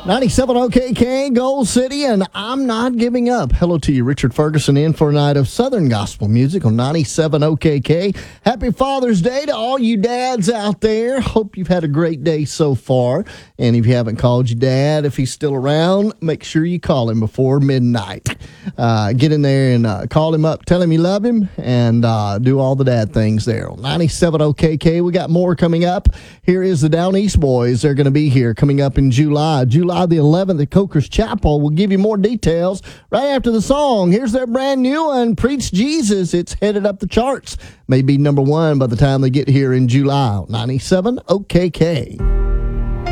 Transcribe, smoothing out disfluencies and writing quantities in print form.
97 OKK, Gold City, and I'm not giving up. Hello to you, Richard Ferguson, in for a night of Southern gospel music on 97 OKK. Happy Father's Day to all you dads out there. Hope you've had a great day so far. And if you haven't called your dad, if he's still around, make sure you call him before midnight. Get in there and call him up, tell him you love him, and do all the dad things there. On 97 OKK, we got more coming up. Here is the Down East Boys. They're going to be here coming up in July the 11th at Coker's Chapel. We'll give you more details right after the song. Here's their brand new one, Preach Jesus. It's headed up the charts. May be number one by the time they get here in July. 97 OKK.